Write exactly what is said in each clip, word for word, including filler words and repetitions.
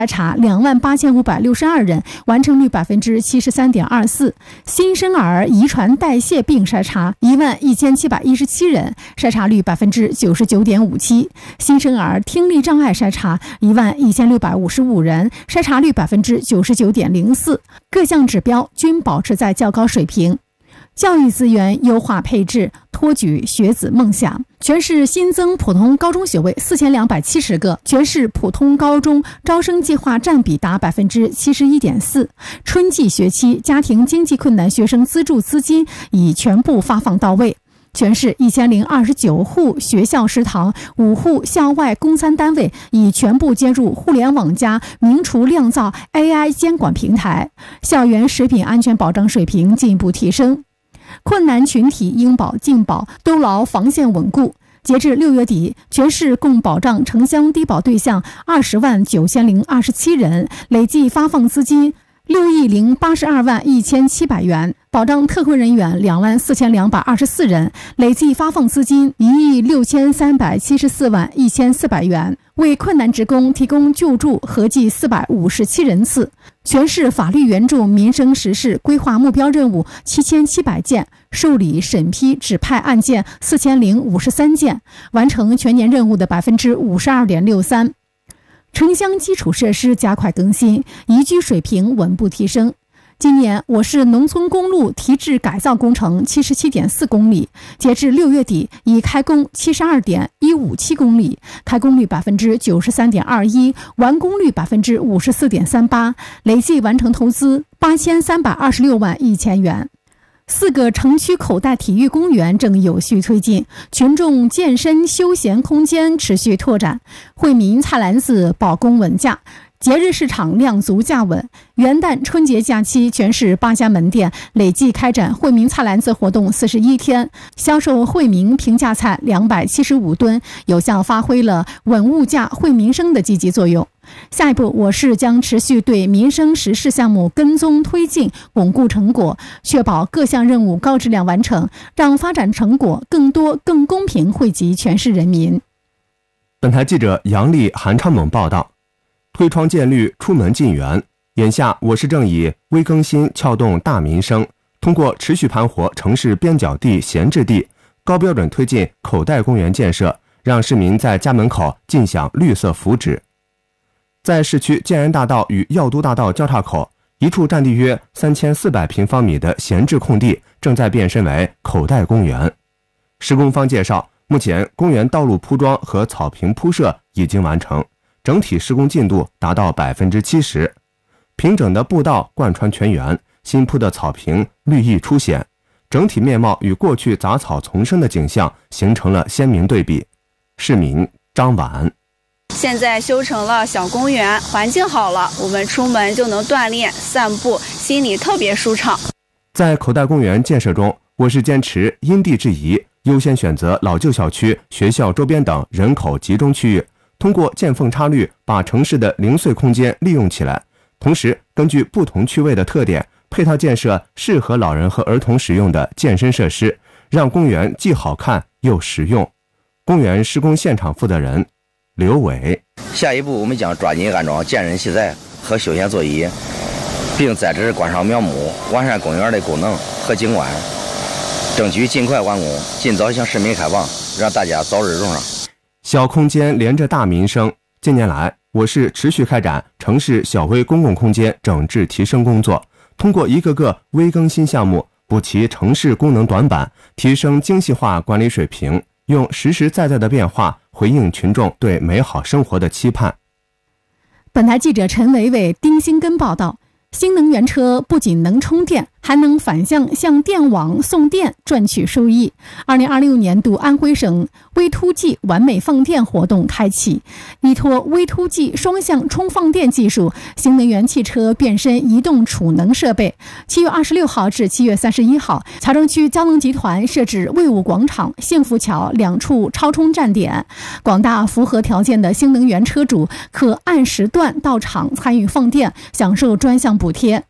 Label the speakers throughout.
Speaker 1: 筛查两万八千五百六十二人，完成率百分之七十三点二四。新生儿遗传代谢病筛查一万一千七百一十七人，筛查率百分之九十九点五七。新生儿听力障碍筛查一万一千六百五十五人，筛查率百分之九十九点零四。各项指标均保持在较高水平。教育资源优化配置，托举学子梦想。全市新增普通高中学位四千两百七十个，全市普通高中招生计划占比达百分之七十一点四。春季学期家庭经济困难学生资助资金已全部发放到位。全市一千零二十九户学校食堂、五户校外供餐单位已全部接入互联网加名厨酿造 A I 监管平台，校园食品安全保障水平进一步提升。困难群体应保尽保，都牢防线稳固。截至六月底，全市共保障城乡低保对象二十万九千零二十七人，累计发放资金六亿零八十二万一千七百元，保障特困人员两万四千两百二十四人，累计发放资金一亿六千三百七十四万一千四百元，为困难职工提供救助合计四百五十七人次。全市法律援助民生实事规划目标任务七千七百件，受理审批指派案件四千零五十三件，完成全年任务的百分之五十二点六三。城乡基础设施加快更新，宜居水平稳步提升。今年我市农村公路提质改造工程七十七点四公里，截至六月底已开工七十二点一五七公里，开工率百分之九十三点二一，完工率百分之五十四点三八，累计完成投资八千三百二十六万一千元。四个城区口袋体育公园正有序推进，群众健身休闲空间持续拓展。惠民菜篮子保供稳价，节日市场量足价稳。元旦春节假期，全市八家门店累计开展惠民菜篮子活动四十一天，销售惠民平价菜两百七十五吨，有效发挥了稳物价、惠民生的积极作用。下一步，我市将持续对民生实事项目跟踪推进，巩固成果，确保各项任务高质量完成，让发展成果更多、更公平惠及全市人民。
Speaker 2: 本台记者杨丽、韩昌猛报道。推窗见绿，出门进园。眼下，我市正以微更新撬动大民生，通过持续盘活城市边角地、闲置地，高标准推进口袋公园建设，让市民在家门口尽享绿色福祉。在市区建安大道与药都大道交叉口，一处占地约三千四百平方米的闲置空地正在变身为口袋公园。施工方介绍，目前公园道路铺装和草坪铺设已经完成，整体施工进度达到百分之七十。平整的步道贯穿全园，新铺的草坪绿意初显，整体面貌与过去杂草丛生的景象形成了鲜明对比。市民张婉。
Speaker 3: 现在修成了小公园，环境好了，我们出门就能锻炼散步，心里特别舒畅。
Speaker 2: 在口袋公园建设中，我市坚持因地制宜，优先选择老旧小区、学校周边等人口集中区域，通过见缝插绿把城市的零碎空间利用起来，同时根据不同区位的特点，配套建设适合老人和儿童使用的健身设施，让公园既好看又实用。公园施工现场负责人刘伟。
Speaker 4: 下一步我们将抓紧安装健身器材和休闲座椅，并栽植观赏苗木，完善公园的功能和景观，争取尽快完工，尽早向市民开放，让大家早日用上。
Speaker 2: 小空间连着大民生。近年来，我市持续开展城市小微公共空间整治提升工作，通过一个个微更新项目，补齐城市功能短板，提升精细化管理水平，用实实在在的变化回应群众对美好生活的期盼。
Speaker 1: 本台记者陈维维、丁新根报道。新能源车不仅能充电，还能反向向电网送电，赚取收益。二零二六年度安徽省 V to G 完美放电活动开启，依托 V to G 双向充放电技术，新能源汽车变身移动储能设备。七月二十六号至七月三十一号，桥城区交能集团设置魏武广场、幸福桥两处超充站点，广大符合条件的新能源车主可按时段到场参与放电，享受专项补贴。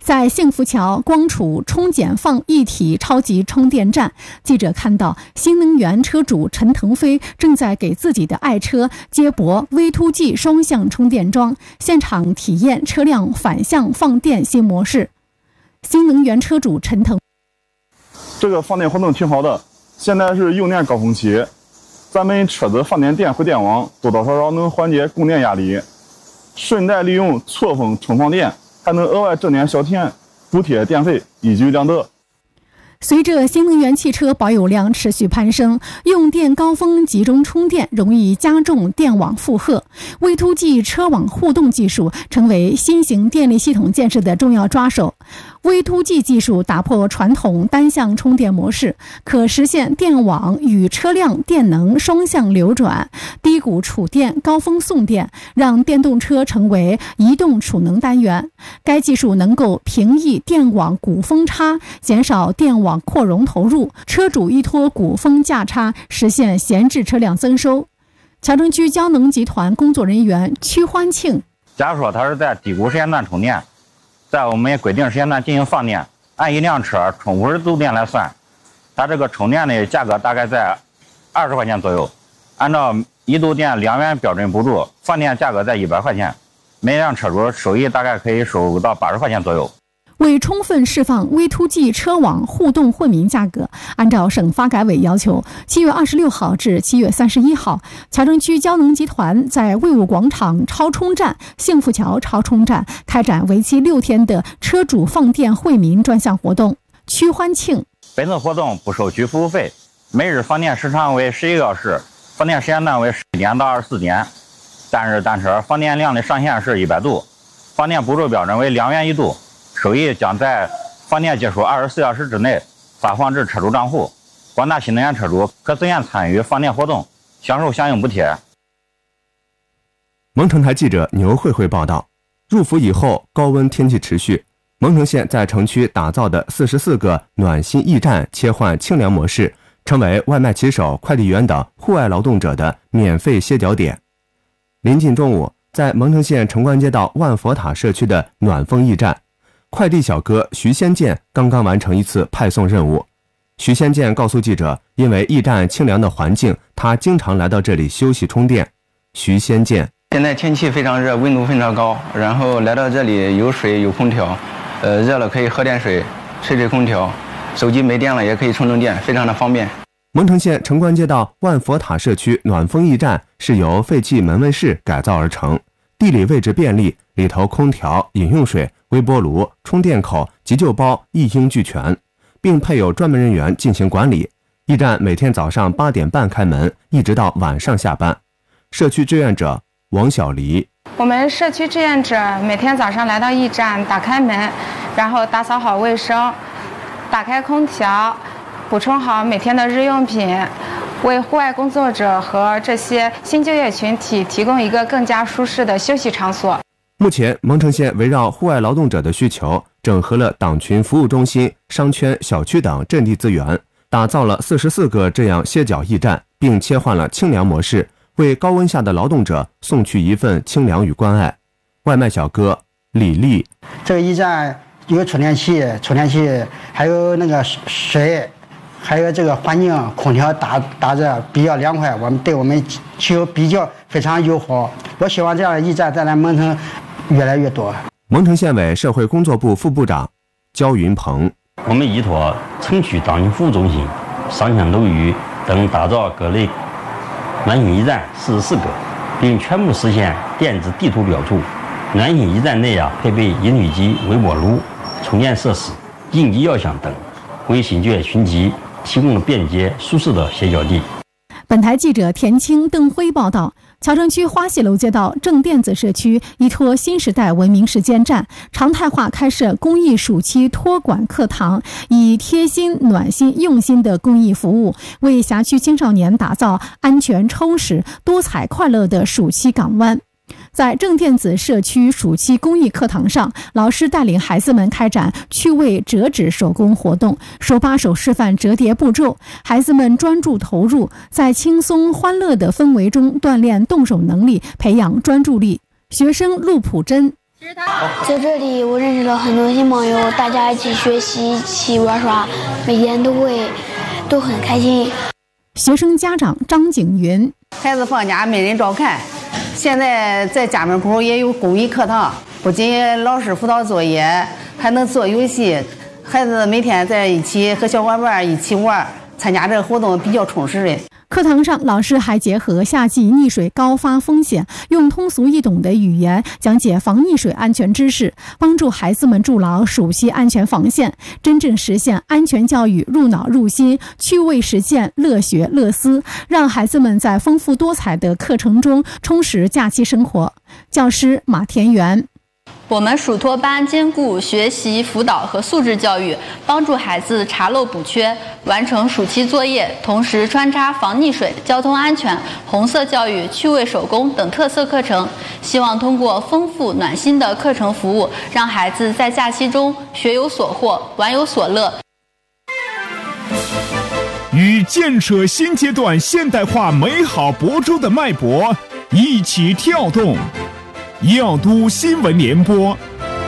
Speaker 1: 在幸福桥光储充减放一体超级充电站，记者看到新能源车主陈腾飞正在给自己的爱车接驳 V 二 G 双向充电桩，现场体验车辆反向放电新模式。新能源车主陈腾，
Speaker 5: 这个放电活动挺好的，现在是用电高峰期，咱们车子放电电回电网，多多少少能缓解供电压力，顺带利用错峰充放电，还能额外挣点小钱，补贴电费，一举两得。
Speaker 1: 随着新能源汽车保有量持续攀升，用电高峰集中充电容易加重电网负荷。V 二 G 车网互动技术成为新型电力系统建设的重要抓手。V 二 G 技术打破传统单向充电模式，可实现电网与车辆电能双向流转，低谷储电，高峰送电，让电动车成为移动储能单元。该技术能够平抑电网鼓风差，减少电网扩容投入，车主依托鼓风价差实现闲置车辆增收。桥城区交能集团工作人员屈欢庆，
Speaker 6: 假如说它是在低谷时间段充电，在我们规定时间段进行放电，按一辆车充五十度电来算，它这个充电的价格大概在二十块钱左右。按照一度电两元标准补助，放电价格在一百块钱，每辆车主收益大概可以收到八十块钱左右。
Speaker 1: 为充分释放 V 二 G 车网互动惠民价格，按照省发改委要求，七月二十六号至七月三十一号，桥城区交能集团在卫武广场超充站、幸福桥超充站开展为期六天的车主放电惠民专项活动。屈欢庆，
Speaker 6: 本次活动不收取服务费，每日放电时长为十一个小时，放电时间段为十一点到二十四点，单日单车放电量的上限是一百度，放电补助标准为两元一度。收益将在放电结束二十四小时之内发放至车主账户，广大新能源车主可自愿参与放电活动，享受相应补贴。
Speaker 2: 蒙城台记者牛慧慧报道，入伏以后高温天气持续，蒙城县在城区打造的四十四个暖心驿站切换清凉模式，成为外卖骑手、快递员等户外劳动者的免费歇脚点。临近中午，在蒙城县城关街道万佛塔社区的暖风驿站，快递小哥徐先建刚刚完成一次派送任务。徐先建告诉记者，因为驿站清凉的环境，他经常来到这里休息充电。徐先建，
Speaker 7: 现在天气非常热，温度非常高，然后来到这里有水有空调，呃，热了可以喝点水，吹吹空调，手机没电了也可以充充电，非常的方便。
Speaker 2: 蒙城县城关街道万佛塔社区暖风驿站是由废弃门卫室改造而成，地理位置便利，里头空调、饮用水、微波炉、充电口、急救包一应俱全，并配有专门人员进行管理。驿站每天早上八点半开门，一直到晚上下班。社区志愿者王小黎，
Speaker 8: 我们社区志愿者每天早上来到驿站，打开门，然后打扫好卫生，打开空调，补充好每天的日用品，为户外工作者和这些新就业群体提供一个更加舒适的休息场所。
Speaker 2: 目前，蒙城县围绕户外劳动者的需求，整合了党群服务中心、商圈、小区等阵地资源，打造了四十四个这样歇脚驿站，并切换了清凉模式，为高温下的劳动者送去一份清凉与关爱。外卖小哥李丽，
Speaker 9: 这个驿站有充电器、充电器，还有那个水，还有这个环境空调打打着比较凉快，我们对我们汽油比较非常友好。我希望这样的驿站在咱蒙城越来越多。
Speaker 2: 蒙城县委社会工作部副部长焦云鹏，
Speaker 10: 我们依托城区党群服务中心、商圈楼宇等，打造各类暖心驿站四十四个，并全部实现电子地图标注。暖心驿站内啊，配备饮水机、微波炉、充电设施、应急药箱等，为新就业群体提供了便捷舒适的歇脚地。
Speaker 1: 本台记者田青、邓辉报道，桥城区花溪楼街道正电子社区依托新时代文明实践站，常态化开设公益暑期托管课堂，以贴心、暖心、用心的公益服务，为辖区青少年打造安全、充实、多彩、快乐的暑期港湾。在正电子社区暑期公益课堂上，老师带领孩子们开展趣味折纸手工活动，手把手示范折叠步骤，孩子们专注投入，在轻松欢乐的氛围中锻炼动手能力，培养专注力。学生陆普珍，
Speaker 11: 在这里，我认识了很多新朋友，大家一起学习，一起玩耍，每天都会都很开心。
Speaker 1: 学生家长张景云：
Speaker 12: 孩子放假没人照看，现在在家门口也有公益课堂，不仅老师辅导作业，还能做游戏，孩子每天在一起和小伙伴一起玩，参加这个活动比较充实的。
Speaker 1: 课堂上，老师还结合夏季溺水高发风险，用通俗易懂的语言讲解防溺水安全知识，帮助孩子们筑牢熟悉安全防线，真正实现安全教育入脑入心，趣味实践，乐学乐思，让孩子们在丰富多彩的课程中充实假期生活。教师马田园：
Speaker 13: 我们暑托班兼顾学习辅导和素质教育，帮助孩子查漏补缺，完成暑期作业，同时穿插防溺水、交通安全、红色教育、趣味手工等特色课程，希望通过丰富暖心的课程服务，让孩子在假期中学有所获，玩有所乐。
Speaker 14: 与建设新阶段现代化美好亳州的脉搏一起跳动。耀都新闻联播。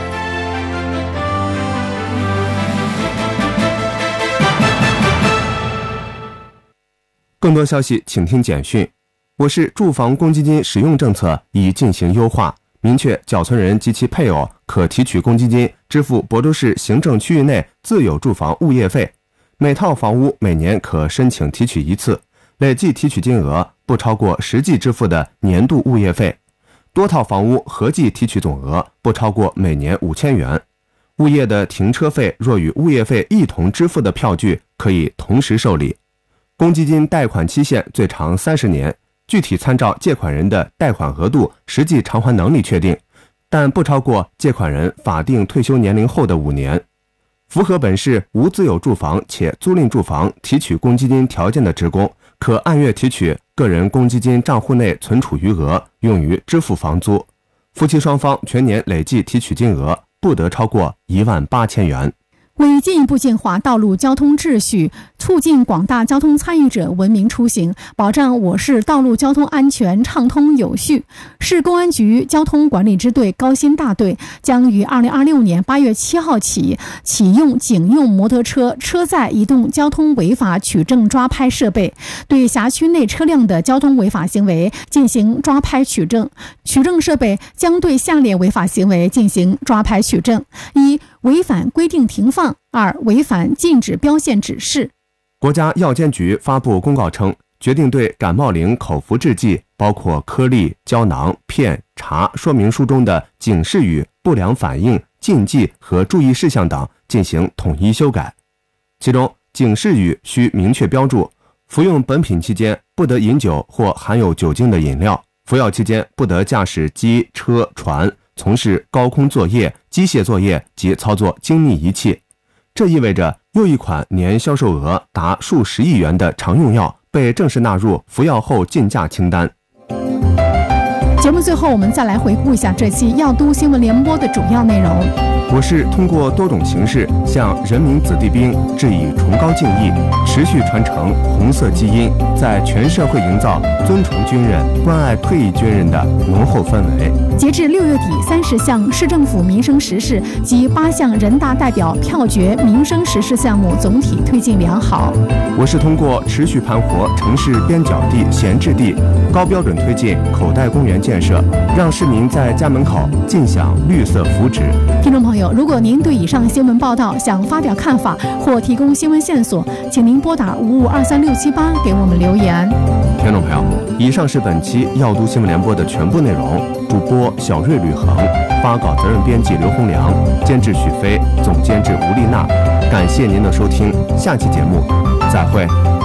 Speaker 2: 更多消息请听简讯。我市住房公积金使用政策已进行优化，明确缴存人及其配偶可提取公积金支付亳州市行政区域内自有住房物业费，每套房屋每年可申请提取一次，累计提取金额不超过实际支付的年度物业费。多套房屋合计提取总额不超过每年五千元。物业的停车费若与物业费一同支付的票据可以同时受理。公积金贷款期限最长三十年，具体参照借款人的贷款额度、实际偿还能力确定，但不超过借款人法定退休年龄后的五年。符合本市无自有住房且租赁住房提取公积金条件的职工，可按月提取个人公积金账户内存储余额，用于支付房租。夫妻双方全年累计提取金额不得超过一万八千元。
Speaker 1: 为进一步净化道路交通秩序，促进广大交通参与者文明出行，保障我市道路交通安全畅通有序，市公安局交通管理支队高新大队将于二零二六年八月七号起启用警用摩托车车载移动交通违法取证抓拍设备，对辖区内车辆的交通违法行为进行抓拍取证。取证设备将对下列违法行为进行抓拍取证：一、违反规定停放；二、违反禁止标线指示。
Speaker 2: 国家药监局发布公告称，决定对感冒灵口服制剂，包括颗粒、胶囊、片、茶说明书中的警示语、不良反应、禁忌和注意事项等进行统一修改。其中，警示语需明确标注：服用本品期间不得饮酒或含有酒精的饮料；服药期间不得驾驶机、车、船，从事高空作业、机械作业及操作精密仪器。这意味着又一款年销售额达数十亿元的常用药被正式纳入服药后禁驾清单。
Speaker 1: 节目最后，我们再来回顾一下这期耀都新闻联播的主要内容。
Speaker 2: 我市通过多种形式向人民子弟兵致以崇高敬意，持续传承红色基因，在全社会营造尊崇军人、关爱退役军人的浓厚氛围。
Speaker 1: 截至六月底，三十项市政府民生实事及八项人大代表票决民生实事项目总体推进良好。
Speaker 2: 我市通过持续盘活城市边角地、闲置地，高标准推进口袋公园建设，让市民在家门口尽享绿色福祉。
Speaker 1: 听众朋友，如果您对以上新闻报道想发表看法或提供新闻线索，请您拨打五五二三六七八给我们留言。
Speaker 2: 听众朋友，以上是本期耀都新闻联播的全部内容。主播小瑞吕恒，发稿责任编辑刘洪良，监制许飞，总监制吴丽娜。感谢您的收听，下期节目再会。